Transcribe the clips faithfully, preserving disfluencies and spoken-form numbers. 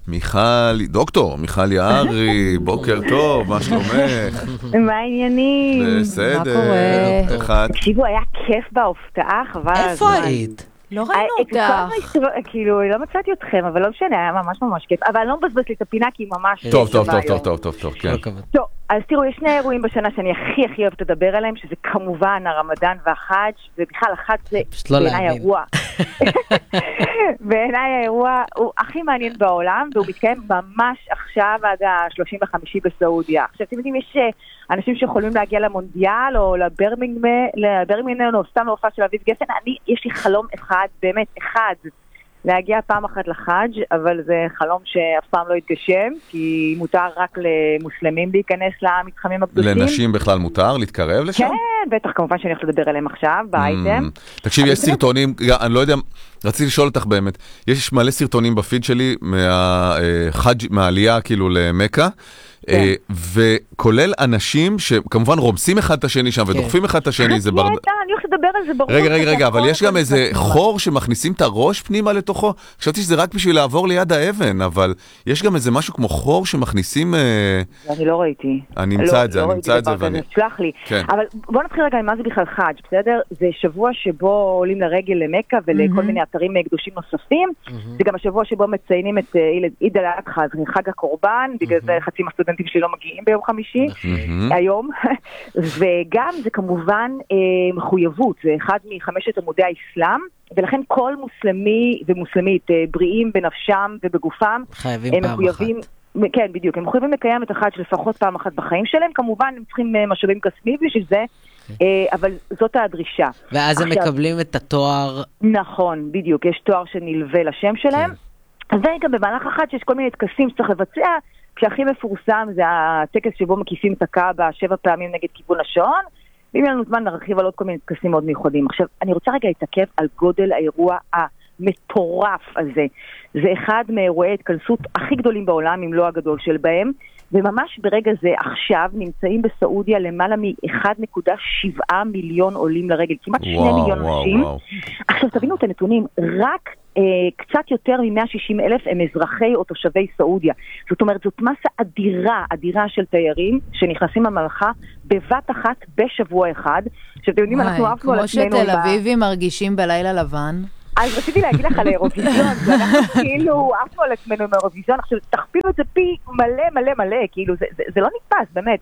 מיכל, דוקטור, מיכל יערי, בוקר טוב, מה שלומך? מה העניינים? בסדר. אחד. תקשיבו, היה כיף בהופתעה, חבל. איפה היית? לא ראינו אותך. כאילו, לא מצאתי אתכם, אבל לא משנה, היה ממש ממש כיף. אבל לא מבזבז לי את הפינה, כי היא ממש... טוב, טוב, טוב, טוב, טוב, טוב, טוב, כן. טוב, אז תראו, יש שני אירועים בשנה שאני הכי הכי אוהבת לדבר עליהם, שזה כמובן הרמדאן והחאג', ובכלל החאג' זה בעיניי האירוע. בעיניי האירוע הוא הכי מעניין בעולם, והוא מתקיים ממש עכשיו עד ה-שלושים וחמישי בסעודיה. עכשיו, אתם יודעים, יש אנשים שיכולים להגיע למונדיאל, או לברמינגמן, או סתם להופעה של אביב גפן. אני, יש לי חלום אחד, באמת, אחד, להגיע פעם אחת לחאג', אבל זה חלום שאף פעם לא יתגשם, כי מותר רק למוסלמים להיכנס למתחמים הקדושים. לנשים בכלל מותר להתקרב לשם? כן, בטח, כמובן שאני הולכת לדבר עליהם עכשיו, באייטם. תקשיב, יש סרטונים, אני לא יודע, רציתי לשאול אותך באמת, יש מלא סרטונים בפיד שלי מהעלייה כאילו למכה, וכולל אנשים שכמובן רומסים אחד את השני שם ודוחפים אחד את השני. אני הולכת לדבר על זה ברור. רגע, רגע, רגע, אבל יש גם איזה חור שמכניסים את הראש פנימה לתוכו. חשבתי שזה רק בשביל לעבור ליד האבן, אבל יש גם איזה משהו כמו חור שמכניסים... אני לא ראיתי. אני אמצא את זה, אני אמצא את זה. שלח לי. אבל בוא נתחיל רגע עם מה זה בכלל חאג', בסדר? זה שבוע שבו עולים לרגל למכה ולכל מיני אתרים קדושים נוספים. זה גם השבוע שבו מציינים את עיד אל-אדחא, חג הקורבן, בגלל זה חצי מהסטודנטים שלי לא מגיעים ביום חמישי, היום. וגם זה כמובן מחויבות, זה אחד מחמשת עמודי האסלאם, ולכן כל מוסלמי ומוסלמית בריאים בנפשם ובגופם, חייבים פעם מחויבים, אחת. כן, בדיוק, הם מחויבים לקיים את החג לפחות פעם אחת בחיים שלהם, כמובן הם צריכים משאבים כספיים בשביל זה, אבל זאת הדרישה. ואז הם מקבלים את התואר... נכון, בדיוק, יש תואר שנלווה לשם שלהם, וגם במהלך החג שיש כל מיני טקסים שצריך לבצע, כשהכי מפורסם זה הטקס שבו מקיפים את הקאבה שבע פעמים נגד כיוון השעון, ואם יהיה לנו זמן נרחיב על עוד כל מיני טקסים מאוד מיוחדים. עכשיו, אני רוצה רגע להתעכב על גודל האירוע המטורף הזה. זה אחד מאירועי התכנסות הכי גדולים בעולם, אם לא הגדול של בהם, וממש ברגע זה עכשיו נמצאים בסעודיה למעלה מ-אחד נקודה שבע מיליון עולים לרגל, כמעט שני מיליון אנשים. עכשיו תבינו את הנתונים, רק אה, קצת יותר מ-מאה ושישים אלף הם אזרחי או תושבי סעודיה. זאת אומרת, זאת מסה אדירה, אדירה של תיירים שנכנסים לממלכה בבת אחת בשבוע אחד. עכשיו אתם יודעים, אנחנו עפנו על עצמנו... כמו שתל אביבים מרגישים בלילה לבן. אז רציתי להגיד לך על האירוויזיון, ואנחנו כאילו עפנו על עצמנו עם האירוויזיון, עכשיו תכפילו את זה פי מלא מלא מלא, כאילו זה, זה, זה לא נתפס, באמת.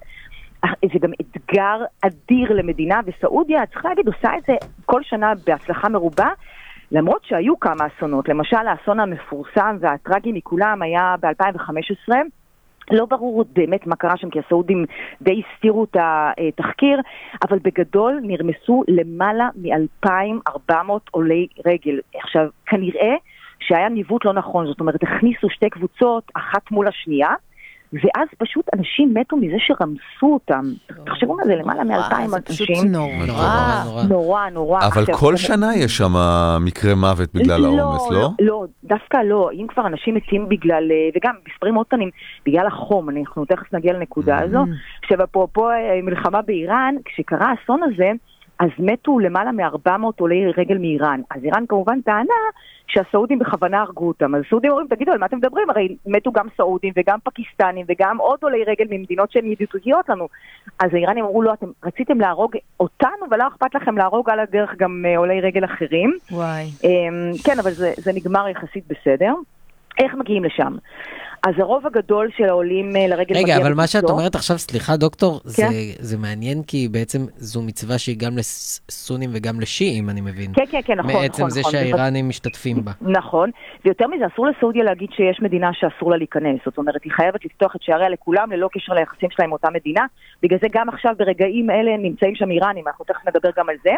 זה גם אתגר אדיר למדינה, וסעודיה, צריך להגיד, עושה את זה כל שנה בהצלחה מרובה, למרות שהיו כמה אסונות, למשל האסון המפורסם והטרגי מכולם היה ב-אלפיים וחמש עשרה, לא ברור באמת מה קרה שם, כי הסעודים די הסתירו את התחקיר, אבל בגדול נרמסו למעלה מ-אלפיים וארבע מאות עולי רגל. עכשיו, כנראה שהיה ניווט לא נכון, זאת אומרת, הכניסו שתי קבוצות, אחת מול השנייה, ואז פשוט אנשים מתו מזה שרמסו אותם. תחשבו מה זה, למעלה מ-אלפיים אנשים. זה פשוט נורא. נורא, נורא. אבל כל שנה יש שם מקרה מוות בגלל העומס, לא? לא, דווקא לא. אם כבר אנשים מתים בגלל, וגם בספרים מאוד קטנים, בגלל החום, אנחנו תכף נגיע לנקודה הזו. עכשיו, אפרופו מלחמה באיראן, כשקרה האסון הזה, אז מתו למעלה מ-ארבע מאות עולי רגל מאיראן. אז איראן כמובן טענה שהסעודים בכוונה הרגו אותם. אז הסעודים אומרים, תגידו, על מה אתם מדברים? הרי מתו גם סעודים וגם פקיסטנים וגם עוד עולי רגל ממדינות שהן ידידותיות לנו. אז האיראנים אמרו, לא, אתם רציתם להרוג אותנו, ולא אכפת לכם להרוג על הדרך גם עולי רגל אחרים. וואי. כן, אבל זה, זה נגמר יחסית בסדר. איך מגיעים לשם? אז הרוב הגדול של העולים לרגל... רגע, אבל מה שאת אומרת עכשיו, סליחה דוקטור, זה, זה מעניין כי בעצם זו מצווה שהיא גם לסונים וגם לשיעים, אני מבין. כן, כן, כן, נכון. בעצם נכון, זה נכון. שהאיראנים משתתפים בה. נכון, ויותר מזה, אסור לסעודיה להגיד שיש מדינה שאסור לה להיכנס, זאת אומרת, היא חייבת לפתוח את שעריה לכולם, ללא קשר ליחסים שלה עם אותה מדינה, בגלל זה גם עכשיו ברגעים אלה נמצאים שם איראנים, אנחנו תכף נדבר גם על זה.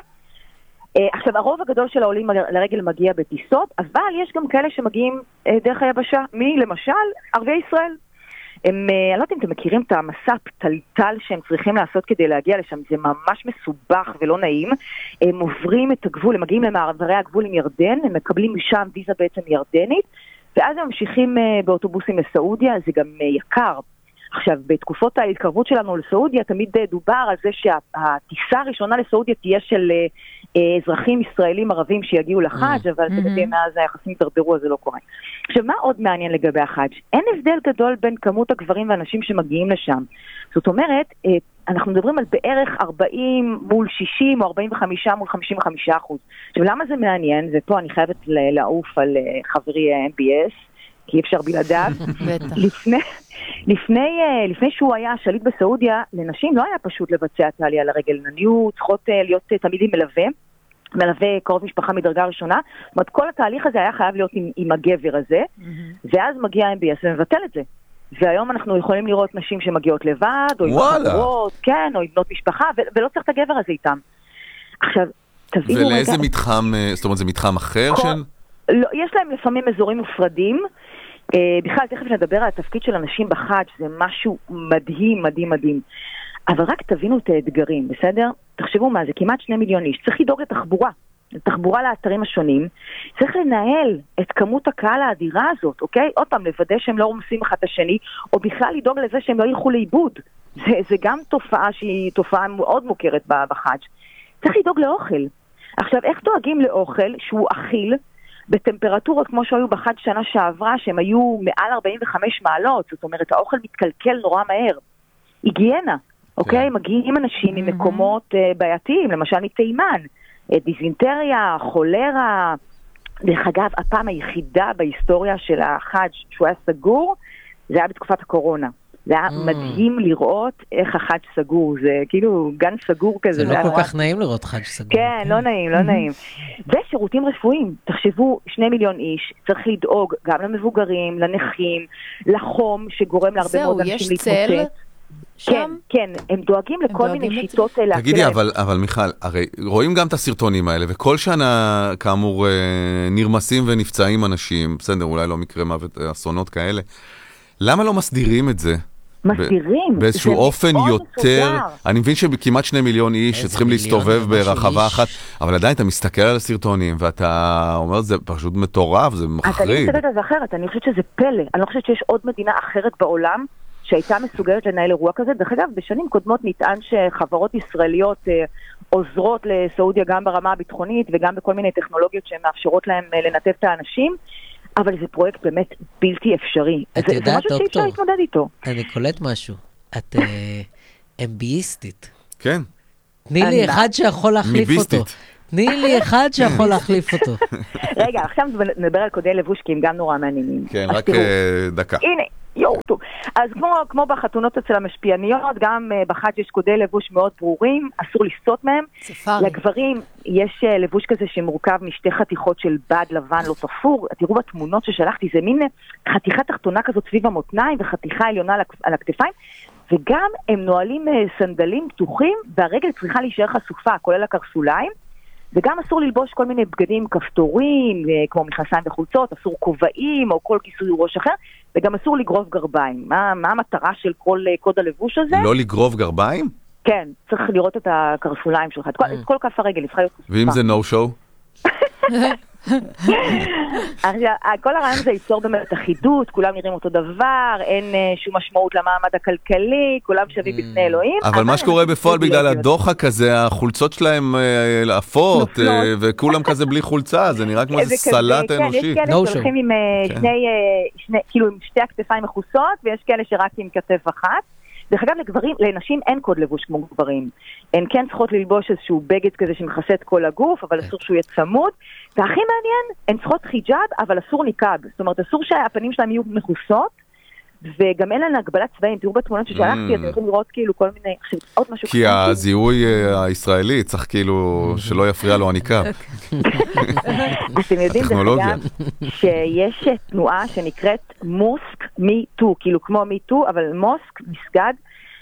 עכשיו, הרוב הגדול של העולים לרגל מגיע בטיסות, אבל יש גם כאלה שמגיעים דרך היבשה. מי, למשל, ערבי ישראל. הם, אני לא יודעת אם אתם מכירים את המסע הפתלתל שהם צריכים לעשות כדי להגיע לשם, זה ממש מסובך ולא נעים. הם עוברים את הגבול, הם מגיעים למעברי הגבול עם ירדן, הם מקבלים משם ויזה בעצם ירדנית, ואז הם ממשיכים באוטובוסים לסעודיה, זה גם יקר. עכשיו, בתקופות ההתקרבות שלנו לסעודיה, תמיד דובר על זה שהטיסה הראשונה לסעודיה תהיה של אזרחים ישראלים ערבים שיגיעו לחאג', אבל כדי מאז היחסים התדרדרו, אז זה לא קורה. עכשיו, מה עוד מעניין לגבי החאג'? אין הבדל גדול בין כמות הגברים והנשים שמגיעים לשם. זאת אומרת, אנחנו מדברים על בערך ארבעים מול שישים או ארבעים וחמישה מול חמישים וחמישה אחוז. עכשיו, למה זה מעניין? ופה אני חייבת לעוף על חברי ה-אם בי אס, כי אפשר בלעדיו. לפני, לפני, לפני שהוא היה שליט בסעודיה, לנשים לא היה פשוט לבצע את העלייה לרגל. היו צריכות להיות תמיד עם מלווה, מלווה קרוב משפחה מדרגה ראשונה. זאת אומרת, כל התהליך הזה היה חייב להיות עם, עם הגבר הזה, ואז מגיע ה-אם בי אס ומבטל את זה. והיום אנחנו יכולים לראות נשים שמגיעות לבד, או עם חברות, כן, או עם בנות משפחה, ולא צריך את הגבר הזה איתם. עכשיו, תבינו רגע... ולאיזה מתחם, זאת אומרת, זה מתחם אחר של... לא, יש להם לפעמים אזורים מופרדים. בכלל, תכף נדבר על התפקיד של אנשים בחאג', זה משהו מדהים, מדהים, מדהים. אבל רק תבינו את האתגרים, בסדר? תחשבו מה, זה כמעט שני מיליון איש. צריך לדאוג לתחבורה. לתחבורה לאתרים השונים, צריך לנהל את כמות הקהל האדירה הזאת, אוקיי? עוד פעם, לוודא שהם לא רומסים אחד השני, או בכלל לדאוג לזה שהם לא ילכו לאיבוד. זה, זה גם תופעה שהיא תופעה מאוד מוכרת בחאג'. צריך לדאוג לאוכל. עכשיו, איך דואגים לאוכל שהוא אכיל, בטמפרטורות כמו שהיו בחאג' שנה שעברה, שהם היו מעל ארבעים וחמש מעלות, זאת אומרת, האוכל מתקלקל נורא מהר. היגיינה, אוקיי? מגיעים אנשים ממקומות בעייתיים, למשל מתימן, דיזינטריה, חולרה. דרך אגב, הפעם היחידה בהיסטוריה של החאג' שהוא היה סגור, זה היה בתקופת הקורונה. זה היה מדהים לראות איך החאג' סגור, זה כאילו גן סגור כזה. זה לא כל כך נעים לראות חאג' סגור. כן, לא נעים, לא נעים. ושירותים רפואיים, תחשבו, שני מיליון איש, צריך לדאוג גם למבוגרים, לנכים, לחום שגורם להרבה מאוד אנשים להתמוצא. כן, כן, הם דואגים לכל מיני שיטות להקל. תגידי, אבל, אבל מיכל, הרי רואים גם את הסרטונים האלה, וכל שנה, כאמור, נרמסים ונפצעים אנשים, בסדר, אולי לא מקרה מוות, אסונות כאלה. למה לא מסדירים את זה? מסדירים? באיזשהו אופן יותר, אני מבין שכמעט שני מיליון איש שצריכים להסתובב ברחבה אחת, אבל עדיין אתה מסתכל על הסרטונים, ואתה אומר, זה פשוט מטורף, זה מחריד. אז אני מסתכלת על זה אחרת, אני חושבת שזה פלא, אני לא חושבת שיש עוד מדינה אחרת בעולם, שהייתה מסוגלת לנהל אירוע כזה. דרך אגב, בשנים קודמות נטען שחברות ישראליות אה, עוזרות לסעודיה גם ברמה הביטחונית וגם בכל מיני טכנולוגיות שמאפשרות להם אה, לנתב את האנשים, אבל זה פרויקט באמת בלתי אפשרי. את זה, יודעת, זה משהו דוקטור, שאי אפשר להתמודד איתו. אני קולט משהו. את אה, אמביסטית. כן. תני לי אחד שיכול להחליף אותו. מיביסטית. תני לי אחד שיכול להחליף אותו. רגע, עכשיו נדבר על קודי לבוש, כי הם גם נורא מעניינים. כן, רק דקה. הנה, יואו, טוב. אז כמו, כמו בחתונות אצל המשפיעניות, גם בחאג' יש קודי לבוש מאוד ברורים, אסור לסטות מהם. ספארי. לגברים יש לבוש כזה שמורכב משתי חתיכות של בד לבן לא תפור. תראו בתמונות ששלחתי, זה מין חתיכה תחתונה כזאת סביב המותניים וחתיכה עליונה על הכתפיים, וגם הם נועלים סנדלים פתוחים, והרגל צריכה להישאר חשופה, כולל הקרסוליים. וגם אסור ללבוש כל מיני בגדים כפתורים, כמו מכנסיים וחולצות, אסור כובעים או כל כיסוי ראש אחר, וגם אסור לגרוב גרביים. מה, מה המטרה של כל קוד הלבוש הזה? לא לגרוב גרביים? כן, צריך לראות את הקרסוליים שלך, את כל, את כל כף הרגל, צריכה להיות חשופה. ואם זה no show? כל הרעיון זה ייצור באמת אחידות, כולם נראים אותו דבר, אין שום משמעות למעמד הכלכלי, כולם שווים בפני אלוהים. אבל מה שקורה בפועל בגלל הדוחק הזה, החולצות שלהם עפות, וכולם כזה בלי חולצה, זה נראה כמו איזה סלט אנושי. יש כאלה שהולכים עם שתי הכתפיים מכוסות, ויש כאלה שרק עם כתף אחת. דרך אגב, לגברים, לנשים אין קוד לבוש כמו גברים. הן כן צריכות ללבוש איזשהו בגד כזה שמכסה את כל הגוף, אבל אסור שהוא יהיה צמוד. והכי מעניין, הן צריכות חיג'אב, אבל אסור ניקאב. זאת אומרת, אסור שהפנים שלהם יהיו מכוסות, וגם אין להן הגבלת צבעים. תראו בתמונות ששלחתי, אתם יכולים לראות כאילו כל מיני... עוד משהו כי הזיהוי הישראלי צריך כאילו שלא יפריע לו הניקאב. אתם יודעים, דרך אגב, שיש תנועה שנקראת מוסק מי-טו, כאילו כמו מי-טו, אבל מוסק, מסגד,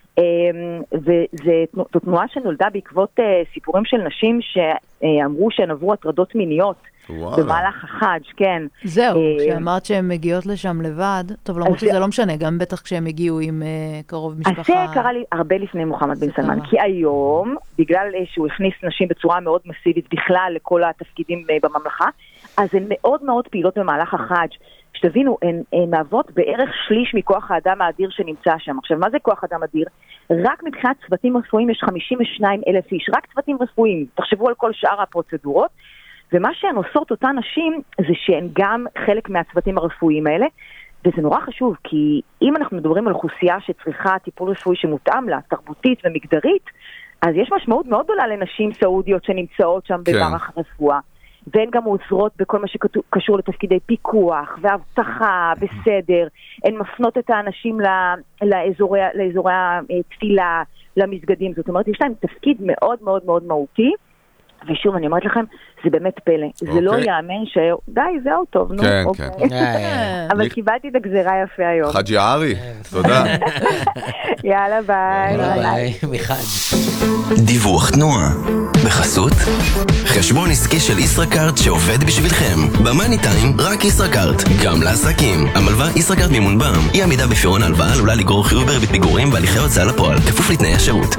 וזו תנועה שנולדה בעקבות סיפורים של נשים שאמרו שהן עברו הטרדות מיניות במהלך החאג', כן. זהו, כשאמרת שהן מגיעות לשם לבד, טוב, למרות שזה לא משנה, גם בטח כשהם הגיעו עם קרוב משפחה. אז זה קרה לי הרבה לפני מוחמד בן סלמן, כי היום, בגלל שהוא הכניס נשים בצורה מאוד מסיבית בכלל לכל התפקידים בממלכה, אז הן מאוד מאוד פעילות במהלך החאג', שתבינו, הן, הן מהוות בערך שליש מכוח האדם האדיר שנמצא שם. עכשיו, מה זה כוח אדם אדיר? רק מבחינת צוותים רפואיים יש חמישים ושניים אלף איש, רק צוותים רפואיים. תחשבו על כל שאר הפרוצדורות, ומה שהן עושות אותן נשים זה שהן גם חלק מהצוותים הרפואיים האלה, וזה נורא חשוב, כי אם אנחנו מדברים על אוכלוסייה שצריכה טיפול רפואי שמותאם לה, תרבותית ומגדרית, אז יש משמעות מאוד גדולה לנשים סעודיות שנמצאות שם כן. במערך הרפואה. והן גם עוזרות בכל מה שקשור לתפקידי פיקוח והבטחה בסדר. הן מפנות את האנשים לאזורי, לאזורי התפילה, למסגדים. זאת אומרת, יש להם תפקיד מאוד מאוד מאוד מהותי. ושוב, אני אומרת לכם, זה באמת פלא. Okay. זה לא יאמן ש... די, זהו טוב, נו. כן, אוקיי. כן. אבל קיבלתי את הגזירה יפה היום. חג'י ערי, תודה. יאללה, ביי. ביי, מיכל. דיווח תנועה. בחסות חשבון עסקי של ישראכרט שעובד בשבילכם. במאני טיים רק ישראכרט, גם לעסקים. המלווה ישראכרט מימון בע"מ. אי עמידה בפירעון הלוואה עלולה לגרור חיוב בריבית פיגורים והליכי הוצאה לפועל, כפוף לתנאי השירות.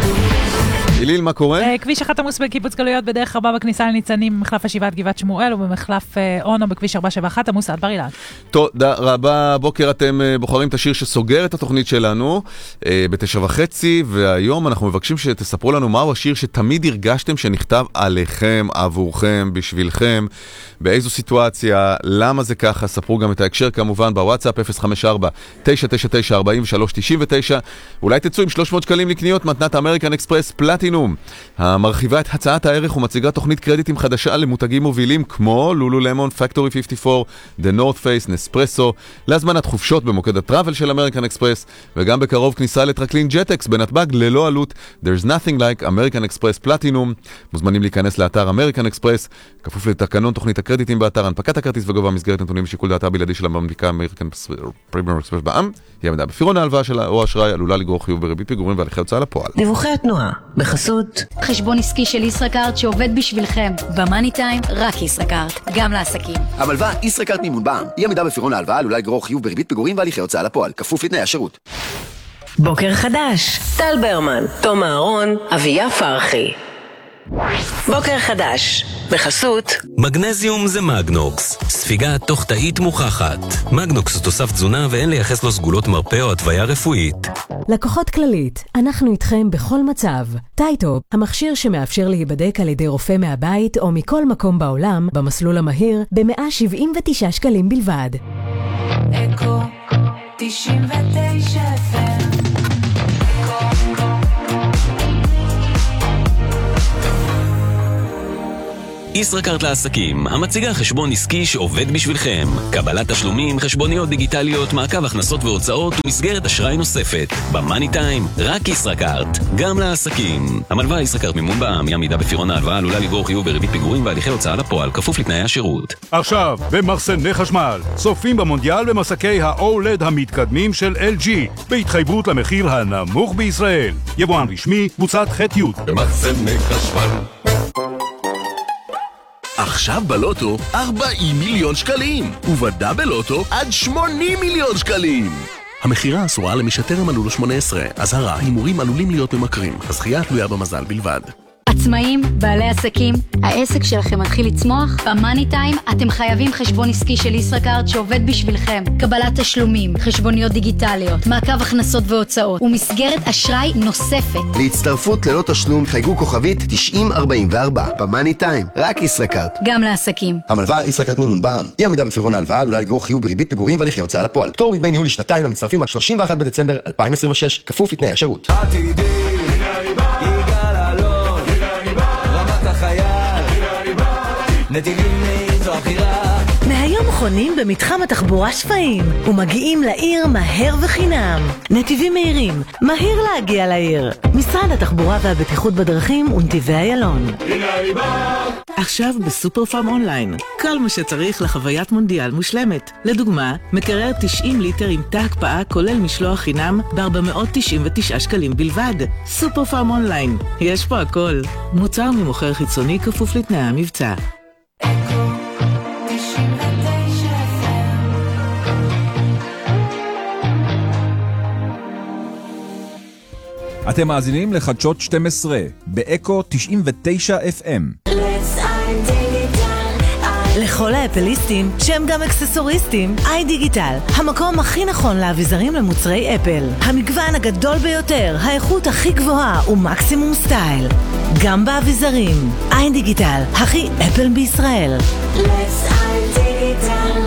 איליל, מה קורה? כביש אחד עמוס בקיבוץ גלויות בדרך ארבע בכניסה לניצנים, במחלף ישיבת גבעת שמואל ובמחלף אונו בכביש ארבע שבע אחת עמוס עד בר אילן. תודה רבה. בוקר אתם בוחרים את השיר שסוגר את התוכנית שלנו בתשע וחצי, והיום אנחנו מבקשים שתספרו לנו מהו השיר שתמיד הרגשתם שנכתב עליכם, עבורכם, בשבילכם, באיזו סיטואציה, למה זה ככה. ספרו גם את ההקשר כמובן בוואטסאפ אפס חמש ארבע תשע תשע תשע ארבע שלוש תשע תשע. אולי תצאו עם שלוש מאות שקלים לקניות מתנת אמריקן אקספרס פלטינום, המרחיבה את הצעת הערך ומציגה תוכנית קרדיטים חדשה למותגים מובילים כמו לולו למון, פקטורי חמישים וארבע, The North Face, נספרסו, להזמנת חופשות במוקד הטראבל של אמריקן אקספרס, וגם בקרוב כניסה לטרקלין ג'טקס בנתב"ג ללא עלות. There's nothing like אמריקן אקספרס פלטינום. מוזמנים להיכנס לאתר אמריקן אקספרס, כפוף לתקנון תוכנית הקרדיטים באתר. הנפקת הכרטיס וגובה מסגרת נתונים בשיקול דעתה בלעדי של המנפיקה אמריקן אקספרס בע"מ. היא עמדה בפירעון ההלוואה שלה או אשראי עלולה לגרור חיוב בריבית פיגורים והליכי הוצאה לפועל. דיווחי התנועה בחסות חשבון עסקי של ישראכרט שעובד בשבילכם. במאני טיים רק ישראכרט, גם לעסקים. המלווה ישראכרט מימון בע"מ. אי עמידה בפירעון ההלוואה עלולה לגרור חיוב בריבית פיגורים והליכי הוצאה לפועל, כפוף לתנאי השירות. בוקר חדש, טל ברמן, תום אהרון, אביה פרחי. בוקר חדש, בחסות מגנזיום זה מגנוקס, ספיגה תוך תאית מוכחת. מגנוקס הוא תוסף תזונה ואין לייחס לו סגולות מרפא או התוויה רפואית. לקוחות כללית, אנחנו איתכם בכל מצב. טייטופ, המכשיר שמאפשר להיבדק על ידי רופא מהבית או מכל מקום בעולם, במסלול המהיר, ב-מאה שבעים ותשעה שקלים בלבד. אקו תשעים ותשע אף אם ישראכרט לעסקים, המציגה חשבון עסקי שעובד בשבילכם. קבלת תשלומים, חשבוניות דיגיטליות, מעקב הכנסות והוצאות ומסגרת אשראי נוספת. במאני טיים, רק ישראכרט, גם לעסקים. המלווה ישראכרט מימון בע"מ, אי עמידה בפירעון ההלוואה עלולה לגרור חיוב בריבית פיגורים והליכי הוצאה לפועל, כפוף לתנאי השירות. עכשיו, במחסני חשמל, צופים במונדיאל במסקי ה-או אל י די המתקדמים של אל ג'י, בהתחייבות למחיר הנמוך בישראל. יבואן רשמי, קבוצת ח'-י'. במחסני חשמל. עכשיו בלוטו ארבעים מיליון שקלים, ובדאבל לוטו עד שמונים מיליון שקלים. המחירה אסורה למי שטרם מלאו לו שמונה עשרה. אזהרה, הימורים עלולים להיות ממכרים. הזכייה תלויה במזל בלבד. עצמאים, בעלי עסקים, העסק שלכם מתחיל לצמוח? במאני טיים אתם חייבים חשבון עסקי של ישראכרט שעובד בשבילכם. קבלת תשלומים, חשבוניות דיגיטליות, מעקב הכנסות והוצאות ומסגרת אשראי נוספת. להצטרפות ללא תשלום חייגו כוכבית תשעים ארבעים וארבע. במאני טיים, רק ישראכרט. גם לעסקים. המלווה ישראכרט מימון בע"מ. אי עמידה בפירעון ההלוואה עלולה לגרור חיוב בריבית פיגורים והליכי הוצאה לפועל. פטור מדמי ניהול לשנתיים למצטרפים עד שלושים ואחד בדצמבר אלפיים עשרים ושש, כפוף לתנאי השירות. מהיום חונים במתחם התחבורה שפיים ומגיעים לעיר מהר וחינם. נתיבים מהירים, מהיר להגיע לעיר. משרד התחבורה והבטיחות בדרכים ונתיבי איילון. עכשיו בסופר פארם אונליין, כל מה שצריך לחוויית מונדיאל מושלמת. לדוגמה, מקרר תשעים ליטר עם תא הקפאה כולל משלוח חינם ב-ארבע מאות תשעים ותשעה שקלים בלבד. סופר פארם אונליין, יש פה הכל. מוצר ממוכר חיצוני כפוף לתנאי המבצע. אתם מאזינים לחדשות שתים עשרה, באקו תשעים ותשע אף אם. לכל האפליסטים שהם גם אקססוריסטים, איי דיגיטל, המקום הכי נכון לאביזרים למוצרי אפל. המגוון הגדול ביותר, האיכות הכי גבוהה ומקסימום סטייל. גם באביזרים, איי דיגיטל, הכי אפל בישראל. Let's איי דיגיטל.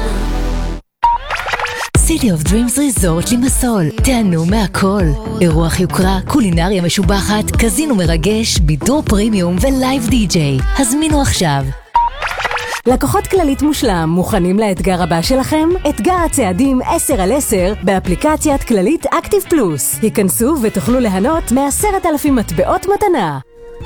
City of Dreams Resort לימסול, תענו מהכל. אירוח יוקרה, קולינריה משובחת, קזינו מרגש, בידור פרימיום ולייב די-ג'יי. הזמינו עכשיו. לקוחות כללית מושלם, מוכנים לאתגר הבא שלכם? אתגר הצעדים עשר על עשר באפליקציית כללית אקטיב פלוס. היכנסו ותוכלו ליהנות מעשרת אלפים מטבעות מתנה.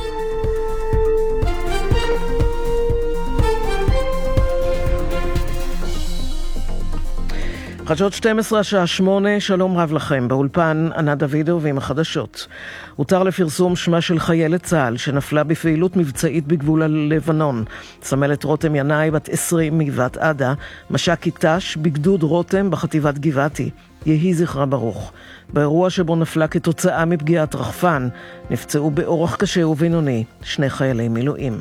חדשות שתים עשרה שעה שמונה, שלום רב לכם. באולפן ענת דוידוב עם החדשות. הותר לפרסום שמה של חיילת צה"ל שנפלה בפעילות מבצעית בגבול הלבנון. סמלת רותם ינאי בת עשרים מגבעת עדה, מש"קית ת"ש בגדוד רותם בחטיבת גבעתי. יהי זכרה ברוך. באירוע שבו נפלה כתוצאה מפגיעת רחפן, נפצעו באורח קשה ובינוני שני חיילי מילואים.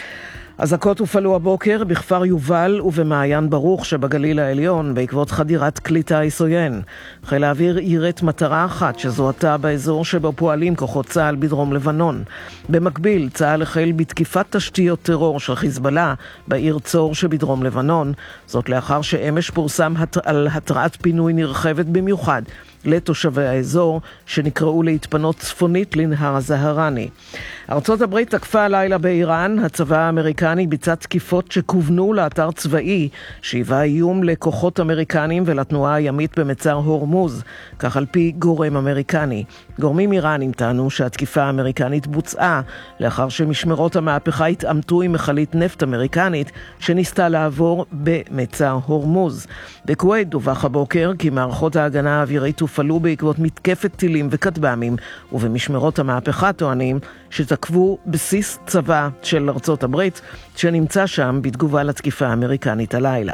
אזעקות הופעלו הבוקר בכפר יובל ובמעיין ברוך שבגליל העליון בעקבות חדירת כלי טיס עוין. חיל האוויר יירט מטרה אחת שזוהתה באזור שבו פועלים כוחות צה"ל בדרום לבנון. במקביל, צה"ל החל בתקיפת תשתיות טרור של חיזבאללה בעיר צור שבדרום לבנון. זאת לאחר שאמש פורסם על התרעת פינוי נרחבת במיוחד לתושבי האזור שנקראו להתפנות צפונית לנהר הזהרני. ארצות הברית תקפה הלילה באיראן. הצבא האמריקני ביצע תקיפות שכוונו לאתר צבאי שהיווה איום לכוחות אמריקנים ולתנועה הימית במצר הורמוז, כך על פי גורם אמריקני. גורמים איראנים טענו שהתקיפה האמריקנית בוצעה לאחר שמשמרות המהפכה התעמתו עם מכלית נפט אמריקנית שניסתה לעבור במצר הורמוז. בכווית דווח הבוקר כי מערכות ההגנה האווירית הופעלו בעקבות מתקפת טילים וכטב"מים, ובמשמרות המהפכה טוענים שתקפו בסיס צבא של ארצות הברית שנמצא שם בתגובה לתקיפה האמריקנית הלילה.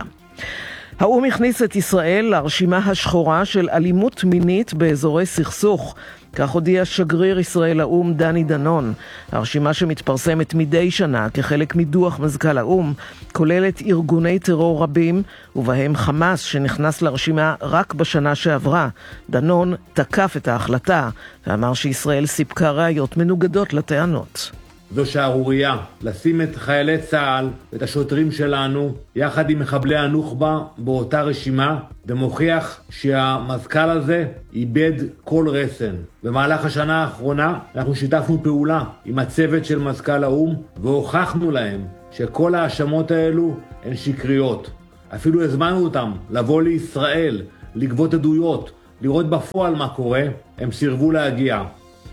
האו"ם הכניס את ישראל לרשימה השחורה של אלימות מינית באזורי סכסוך. כך הודיע שגריר ישראל לאו"ם דני דנון. הרשימה שמתפרסמת מדי שנה כחלק מדוח מזכ"ל האו"ם כוללת ארגוני טרור רבים, ובהם חמאס שנכנס לרשימה רק בשנה שעברה. דנון תקף את ההחלטה ואמר שישראל סיפקה ראיות מנוגדות לטענות. זו שערוריה לשים את חיילי צה"ל ואת השוטרים שלנו יחד עם מחבלי הנוח'בה באותה רשימה, ומוכיח שהמזכ"ל הזה איבד כל רסן. במהלך השנה האחרונה אנחנו שיתפנו פעולה עם הצוות של מזכ"ל האו"ם והוכחנו להם שכל האשמות האלו הן שקריות. אפילו הזמנו אותם לבוא לישראל, לגבות עדויות, לראות בפועל מה קורה. הם סירבו להגיע.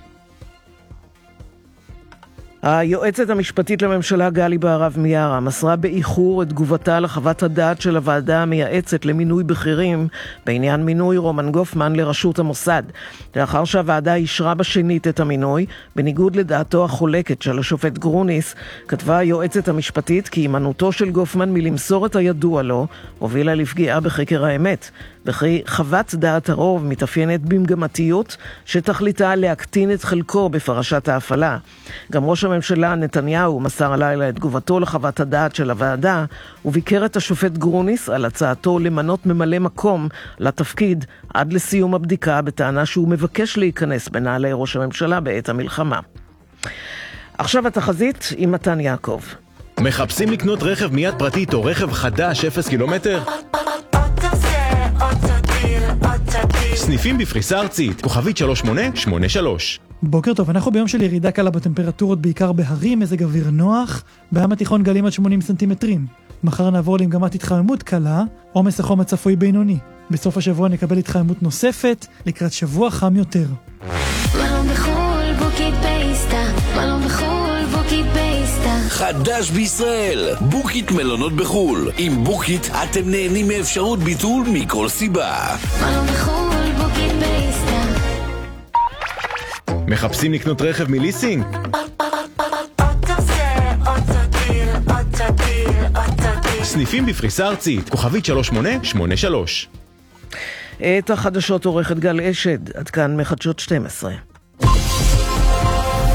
היועצת המשפטית לממשלה גלי בהרב מיארה מסרה באיחור את תגובתה לחוות הדעת של הוועדה המייעצת למינוי בכירים בעניין מינוי רומן גופמן לראשות המוסד. לאחר שהוועדה אישרה בשנית את המינוי, בניגוד לדעתו החולקת של השופט גרוניס, כתבה היועצת המשפטית כי הימנעותו של גופמן מלמסור את הידוע לו הובילה לפגיעה בחקר האמת, וכי חוות דעת הרוב מתאפיינת במגמתיות שתכליתה להקטין את חלקו בפרשת ההפעלה. גם ראש הממשלה נתניהו מסר הלילה את תגובתו לחוות הדעת של הוועדה וביקר את השופט גרוניס על הצעתו למנות ממלא מקום לתפקיד עד לסיום הבדיקה, בטענה שהוא מבקש להיכנס בנעלי ראש הממשלה בעת המלחמה. עכשיו התחזית עם מתן יעקב. מחפשים לקנות רכב מיד פרטית או רכב חדש אפס קילומטר? סניפים בפריסה ארצית, כוכבית שלוש שמונה שמונה שלוש. בוקר טוב, אנחנו ביום של ירידה קלה בטמפרטורות בעיקר בהרים, מזג אוויר נוח, בים התיכון גלים עד שמונים סנטימטרים. מחר נעבור למגמת התחממות קלה, עומס החום הצפוי בינוני. בסוף השבוע נקבל התחממות נוספת, לקראת שבוע חם יותר. מלון בחול, בוקית פייסטה, מלון בחול, בוקית פייסטה. חדש בישראל, בוקית מלונות בחול. עם בוקית אתם נהנים מאפשרות ביטול מכל סיבה. מלון בחול, בוקית פייסטה. מחפשים לקנות רכב מליסינג? סניפים בפריסה ארצית, כוכבית שלוש שמונה שמונה שלוש. את החדשות עורכת גל אשד, עד כאן מחדשות שתים עשרה.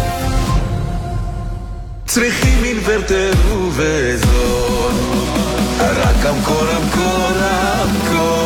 צריכים אינוורטר ובזול רק המקור המקור